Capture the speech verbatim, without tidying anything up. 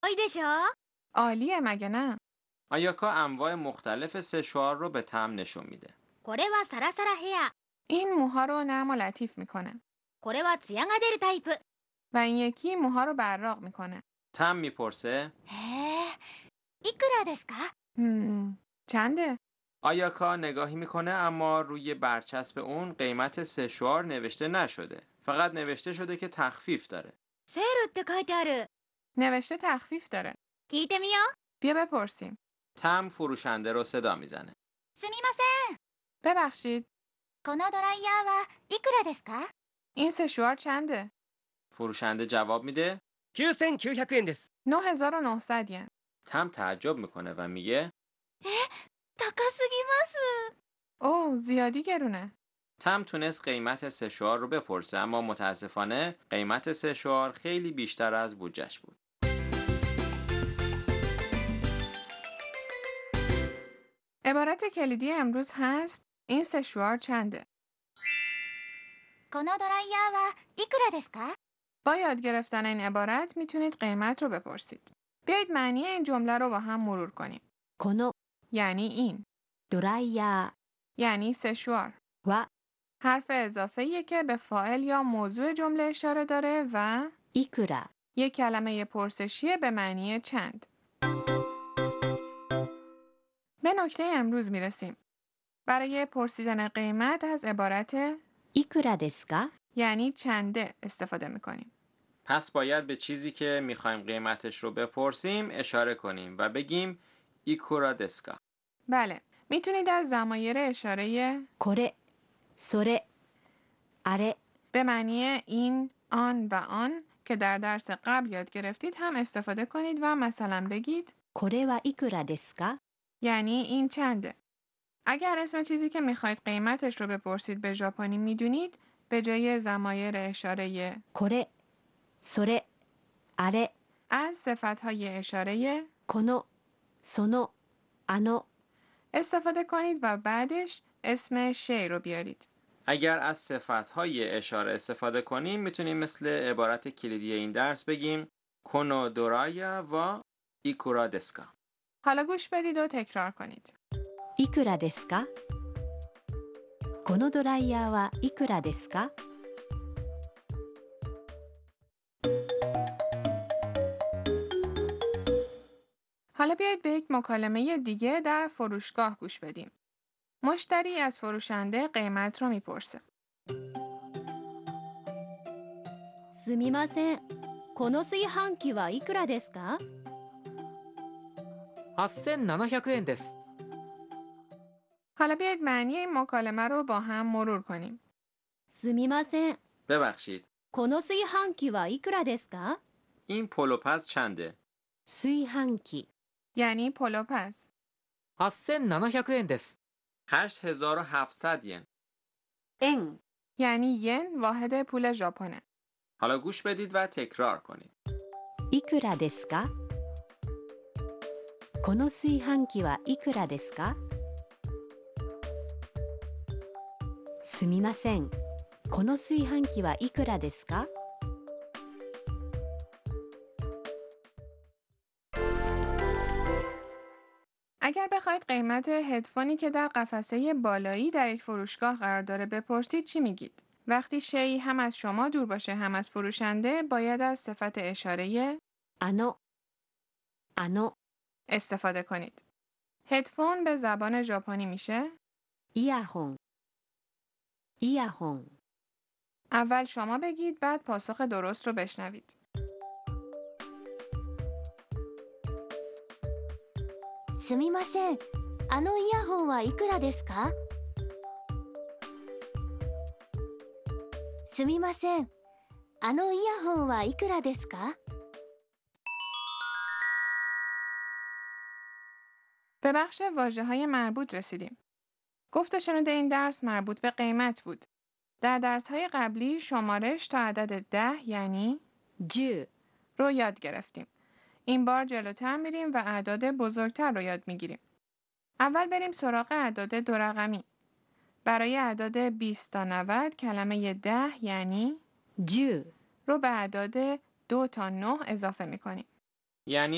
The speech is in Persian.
いいでしょ。 عالیه مگه نه؟ آیاکا انواع مختلف سشوار رو به تم نشون میده. これはサラサラヘア。 این موها رو نرم و لطیف میکنه これはツヤが出るタイプ。 و این یکی موها رو براق میکنه. تم میپرسه へえ、いくらですか？ هم. چنده؟ آیاکا نگاهی میکنه اما روی برچسب اون قیمت سشوار نوشته نشده. فقط نوشته شده که تخفیف داره. セールって書いてある。 نوشته تخفیف داره. 聞いてみよう。 بیا بپرسیم. تم فروشنده رو صدا میزنه. すみません。 ببخشید このドライヤーはいくらですか？ این سشوار چنده؟ فروشنده جواب میده. きゅうせんきゅうひゃくえんです。 نه هزار و نهصد ین. تم تعجب میکنه و میگه 高すぎます。 اوه زیادی گرونه. تم تونست قیمت سشوار رو بپرسه اما متاسفانه قیمت سشوار خیلی بیشتر از بودجش بود. عبارت کلیدی امروز هست این سشوار چنده؟ このドライヤーはいくらですか？ با یاد گرفتن این عبارت میتونید قیمت رو بپرسید. بیایید معنی این جمله رو با هم مرور کنیم. この یعنی این، ドライヤ یعنی سشوار. ーは حرف اضافه‌ایه که به فاعل یا موضوع جمله اشاره داره و いくら یک کلمه پرسشیه به معنی چند. به نکته امروز میرسیم. برای پرسیدن قیمت از عبارت いくらですか یعنی چنده استفاده میکنیم. پس باید به چیزی که میخوایم قیمتش رو بپرسیم اشاره کنیم و بگیم ایکورا دسکا. بله، میتونید از ضمایر اشاره これそれあれ به معنی این، آن و آن که در درس قبل یاد گرفتید هم استفاده کنید و مثلا بگید これはいくらですか یعنی این چنده. اگر اسم چیزی که میخواید قیمتش رو بپرسید به ژاپنی میدونید به جای ضمایر اشاره これそれあれ از صفتهای اشاره このそのあの استفاده کنید و بعدش اسم شی رو بیارید. اگر از صفت‌های اشاره استفاده کنیم میتونیم مثل عبارت کلیدی این درس بگیم کنو دورایا و ایکورا دسکا. حالا گوش بدید و تکرار کنید. いくらですかこのドライヤーはいくらですか حالا بیایید به یک مکالمه دیگه در فروشگاه گوش بدیم. مشتری از فروشنده قیمت رو میپرسه. すみません。この炊飯器はいくらですか？ はっせんななひゃくえんです。 حالا بیایید معنی این مکالمه رو با هم مرور کنیم. すみません。 ببخشید この炊飯器はいくらですか？ این پلوپز چنده؟ 炊飯器 یعنی پلوپز. はっせんななひゃくえんです。 هشت هزار و هفتصد ین. 円 یعنی ین واحد پول ژاپنه. حالا گوش بدید و تکرار کنید. いくらですかこの炊飯器はいくらですかすみませんこの炊飯器はいくらですか اگر بخواید قیمت هدفونی که در قفسه بالایی در یک فروشگاه قرار داره بپرسید چی میگید؟ وقتی شیء هم از شما دور باشه هم از فروشنده باید از صفت اشاره あのあの استفاده کنید. هدفون به زبان ژاپنی میشه イヤホンイヤホン اول شما بگید بعد پاسخ درست رو بشنوید. すみません。あのイヤホンはいくらですか？すみません。あのイヤホンはいくらですか？ به بخش واژه‌های مربوط رسیدیم. گفت و شنود این درس مربوط به قیمت بود. در درس‌های قبلی شمارش تا عدد ده یعنی じゅう رو یاد گرفتیم. این بار جلوتر میریم و اعداد بزرگتر رو یاد میگیریم. اول بریم سراغ اعداد دو رقمی. برای اعداد بیست تا نود کلمه ده یعنی じゅう رو به اعداد دو تا نه اضافه میکنیم. یعنی